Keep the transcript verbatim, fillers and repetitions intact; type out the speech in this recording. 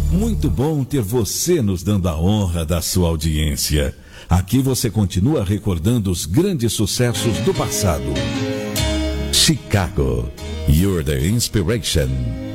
Muito bom ter você nos dando a honra da sua audiência. Aqui você continua recordando os grandes sucessos do passado. Chicago, You're the Inspiration.